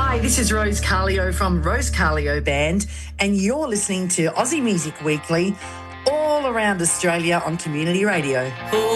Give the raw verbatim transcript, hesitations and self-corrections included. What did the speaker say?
Hi, this is Rose Carlio from Rose Carlio Band, and you're listening to Aussie Music Weekly all around Australia on Community Radio.